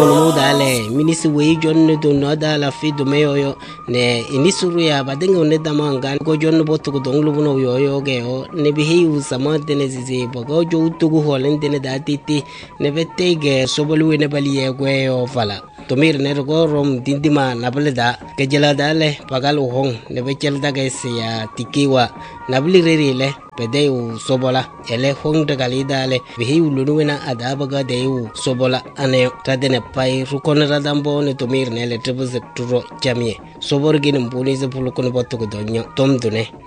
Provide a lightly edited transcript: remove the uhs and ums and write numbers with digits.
Dale minisi wei jonne do no dala fi do meyo ne inisuru ya badenga ne damanga ko jonne botu ko donglu no yo ge o ne bihi usama dene zizi bogo jo utugu holen dene datiti ne betege sobolu ne bali ye gwe o fala to mir ne go rom dindima nableda ke jela dale pagal hong ne bechel daga ya tikiwa nabli rerile pedeu sobola ele hong daga lidale bihi ulunuena adabaga deu sobola ane tadene pai rukon radambo ne tomir ne le tebuz turo jamie sobor gin mbuni ze pulukon botu ko donyo tom dune